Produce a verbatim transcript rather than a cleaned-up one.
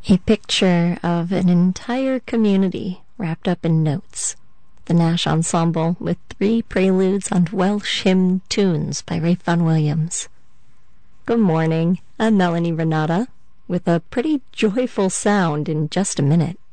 A picture of an entire community wrapped up in notes. The Nash Ensemble with three preludes on Welsh hymn tunes by Ralph Vaughan Williams. Good morning, I'm Melanie Renata with a pretty joyful sound in just a minute.